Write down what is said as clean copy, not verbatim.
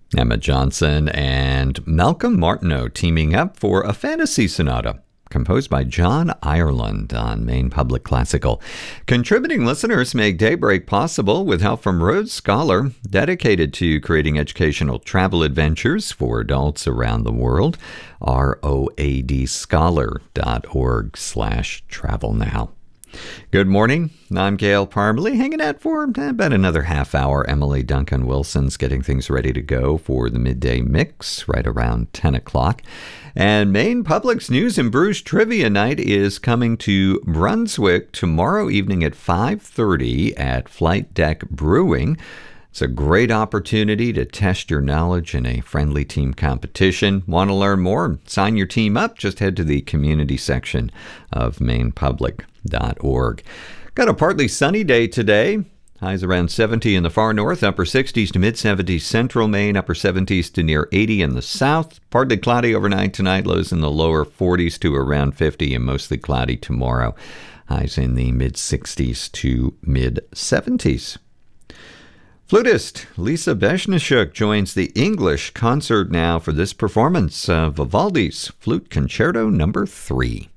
Emma Johnson and Malcolm Martineau teaming up for a fantasy sonata composed by John Ireland on Maine Public Classical. Contributing listeners make Daybreak possible with help from Rhodes Scholar, dedicated to creating educational travel adventures for adults around the world. ROADscholar.org/travel now. Good morning. I'm Gail Parmalee, hanging out for about another half hour. Emily Duncan Wilson's getting things ready to go for the midday mix right around 10 o'clock. And Maine Public's News and Brews Trivia Night is coming to Brunswick tomorrow evening at 5:30 at Flight Deck Brewing. It's a great opportunity to test your knowledge in a friendly team competition. Want to learn more? Sign your team up. Just head to the community section of mainepublic.org. Got a partly sunny day today. Highs around 70 in the far north, upper 60s to mid-70s central Maine, upper 70s to near 80 in the south. Partly cloudy overnight tonight, lows in the lower 40s to around 50, and mostly cloudy tomorrow. Highs in the mid-60s to mid-70s. Flutist Lisa Besnishuk joins the English concert now for this performance of Vivaldi's Flute Concerto No. 3.